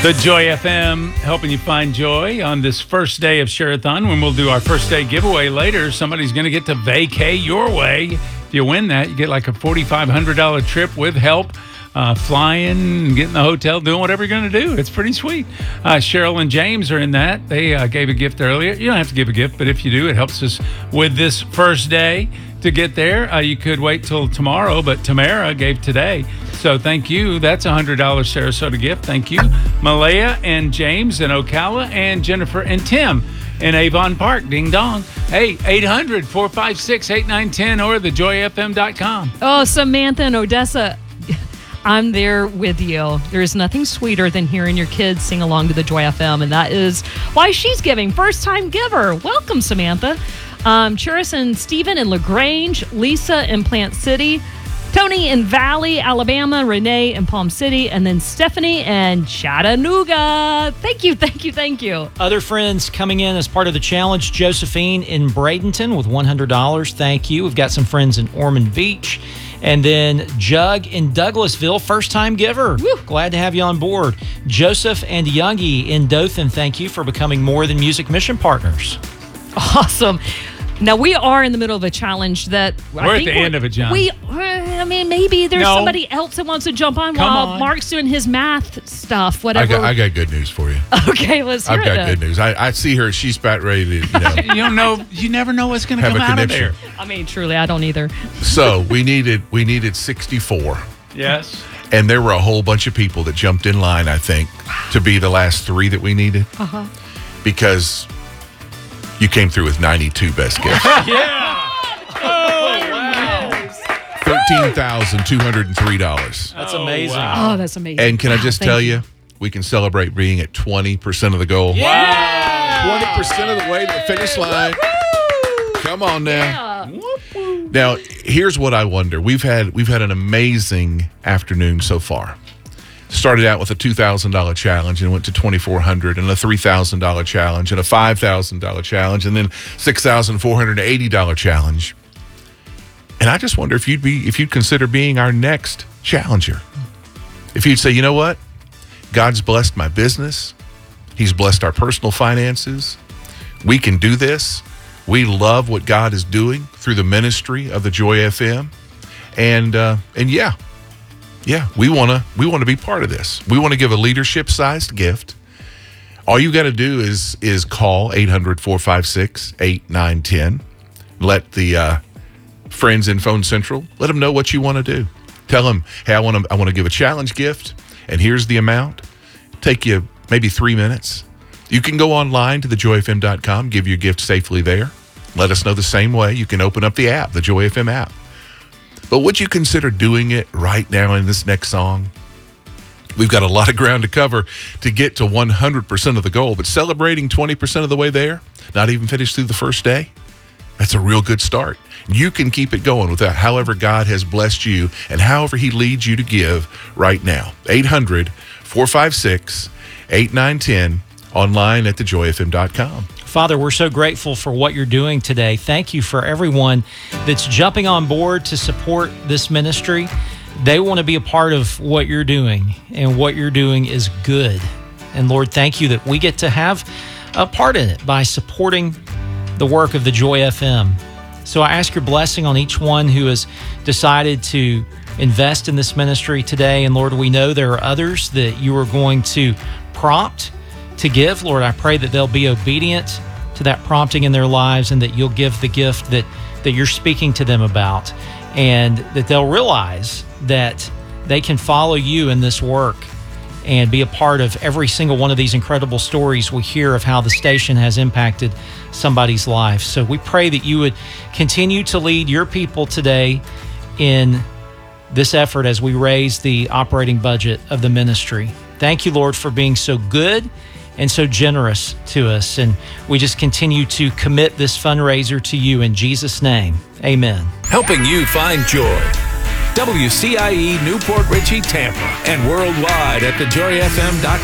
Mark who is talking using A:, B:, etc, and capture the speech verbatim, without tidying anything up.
A: The Joy F M helping you find joy on this first day of Share-a-thon. When we'll do our first day giveaway later, somebody's going to get to vacay your way. If you win that, you get like a four thousand five hundred dollars trip with help, uh, flying, getting the hotel, doing whatever you're going to do. It's pretty sweet. Uh, Cheryl and James are in that. They uh, gave a gift earlier. You don't have to give a gift, but if you do, it helps us with this first day to get there. Uh, you could wait till tomorrow, but Tamara gave today. So thank you. That's a one hundred dollars Sarasota gift. Thank you. Malaya and James and Ocala and Jennifer and Tim in Avon Park. Ding dong. Hey, eight hundred, four five six, eight nine one zero or the joy f m dot com.
B: Oh, Samantha and Odessa, I'm there with you. There is nothing sweeter than hearing your kids sing along to the Joy F M, and that is why she's giving. First-time giver. Welcome, Samantha. Um, Churis and Stephen in LaGrange, Lisa in Plant City, Tony in Valley, Alabama, Renee in Palm City, and then Stephanie and Chattanooga. Thank you, thank you, thank you.
C: Other friends coming in as part of the challenge, Josephine in Bradenton with one hundred dollars. Thank you. We've got some friends in Ormond Beach. And then Jug in Douglasville, first-time giver. Woo. Glad to have you on board. Joseph and Youngie in Dothan, thank you for becoming More Than Music Mission partners.
B: Awesome. Now, we are in the middle of a challenge that...
A: We're
B: I
A: at
B: think
A: the end of it, John.
B: We, I mean, maybe there's
A: No.
B: somebody else that wants to jump on
A: Come
B: while
A: on.
B: Mark's doing his math stuff,
D: I
B: whatever.
D: got, I got good news for you.
B: Okay, let's hear
D: I've
B: it
D: got
B: then.
D: good news. I, I see her. She's about ready to, you know.
A: You don't know. You never know what's going to
D: Have
A: come
D: a
A: out of
D: connection.
A: there.
B: I mean, truly, I don't either.
D: So we needed we needed sixty-four,
A: Yes.
D: and there were a whole bunch of people that jumped in line. I think to be the last three that we needed,
B: Uh-huh.
D: because you came through with ninety-two best gifts.
A: Yeah.
D: thirteen thousand two hundred three dollars.
C: That's
A: Oh,
C: amazing.
A: wow.
B: Oh, that's amazing.
D: And can I
B: Wow,
D: just
B: thank
D: tell you, we can celebrate being at twenty percent of the goal. twenty percent of the way to the finish line. Come on now.
B: Yeah.
D: Now, here's what I wonder. We've had we've had an amazing afternoon so far. Started out with a two thousand dollars challenge and went to twenty-four hundred dollars and a three thousand dollars challenge and a five thousand dollars challenge and then six thousand four hundred eighty dollars challenge. And I just wonder if you'd be if you'd consider being our next challenger. If you'd say, you know what? God's blessed my business. He's blessed our personal finances. We can do this. We love what God is doing through the ministry of the Joy F M. And uh, and yeah, yeah, we want to we want to be part of this. We want to give a leadership-sized gift. All you got to do is is call eight hundred, four five six, eight nine one zero. Let the uh, friends in Phone Central, let them know what you want to do. Tell them, hey, I want to I want to give a challenge gift, and here's the amount. Take you maybe three minutes. You can go online to the joy f m dot com, give your gift safely there. Let us know the same way. You can open up the app, the Joy F M app. But would you consider doing it right now in this next song? We've got a lot of ground to cover to get to one hundred percent of the goal, but celebrating twenty percent of the way there, not even finished through the first day, that's a real good start. You can keep it going with that, however God has blessed you and however he leads you to give right now. eight hundred, four five six, eight nine one zero, online at the joy f m dot com.
C: Father, we're so grateful for what you're doing today. Thank you for everyone that's jumping on board to support this ministry. They want to be a part of what you're doing, and what you're doing is good. And Lord, thank you that we get to have a part in it by supporting the work of the Joy F M. So I ask your blessing on each one who has decided to invest in this ministry today. And Lord, we know there are others that you are going to prompt to give. Lord, I pray that they'll be obedient to that prompting in their lives, and that you'll give the gift that, that you're speaking to them about, and that they'll realize that they can follow you in this work and be a part of every single one of these incredible stories we hear of how the station has impacted somebody's life. So we pray that you would continue to lead your people today in this effort as we raise the operating budget of the ministry. Thank you, Lord, for being so good and so generous to us. And we just continue to commit this fundraiser to you in Jesus' name. Amen.
E: Helping you find joy. W C I E Newport Richey, Tampa, and worldwide at the joy f m dot